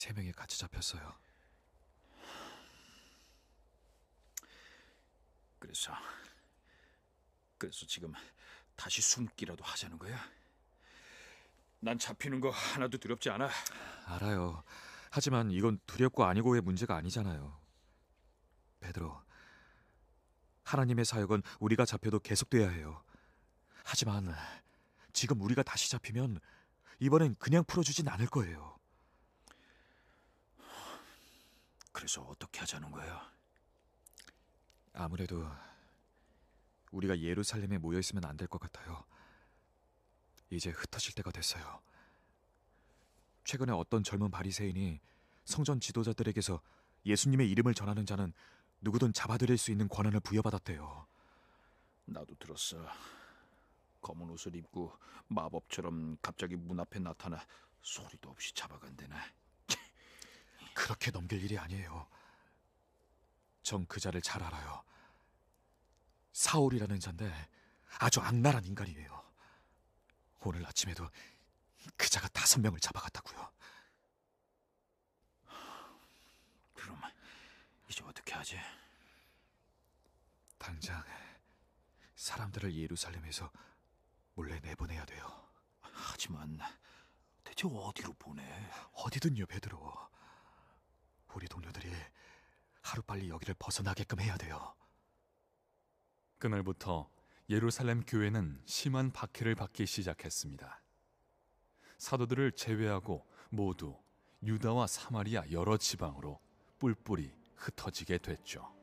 3명이 같이 잡혔어요. 그래서 지금 다시 숨기라도 하자는 거야? 난 잡히는 거 하나도 두렵지 않아. 알아요. 하지만 이건 두렵고 아니고의 문제가 아니잖아요. 베드로, 하나님의 사역은 우리가 잡혀도 계속돼야 해요. 하지만 지금 우리가 다시 잡히면 이번엔 그냥 풀어주진 않을 거예요. 그래서 어떻게 하자는 거야? 아무래도 우리가 예루살렘에 모여 있으면 안 될 것 같아요. 이제 흩어질 때가 됐어요. 최근에 어떤 젊은 바리새인이 성전 지도자들에게서 예수님의 이름을 전하는 자는 누구든 잡아들일 수 있는 권한을 부여받았대요. 나도 들었어. 검은 옷을 입고 마법처럼 갑자기 문 앞에 나타나 소리도 없이 잡아간대네. 그렇게 넘길 일이 아니에요. 전 그 자를 잘 알아요. 사울이라는 자인데 아주 악랄한 인간이에요. 오늘 아침에도 그 자가 5명을 잡아갔다고요. 그럼 이제 어떻게 하지? 당장 사람들을 예루살렘에서 몰래 내보내야 돼요. 하지만 대체 어디로 보내? 어디든요, 베드로. 우리 동료들이 하루빨리 여기를 벗어나게끔 해야 돼요. 그날부터 예루살렘 교회는 심한 박해를 받기 시작했습니다. 사도들을 제외하고 모두 유다와 사마리아 여러 지방으로 뿔뿔이 흩어지게 됐죠.